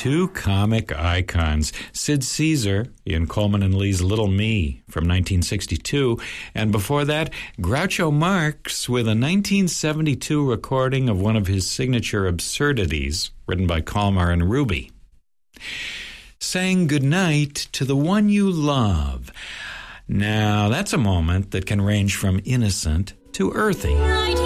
two comic icons, Sid Caesar in Coleman and Lee's Little Me from 1962, and before that, Groucho Marx with a 1972 recording of one of his signature absurdities, written by Kalmar and Ruby. Saying goodnight to the one you love. Now, that's a moment that can range from innocent to earthy.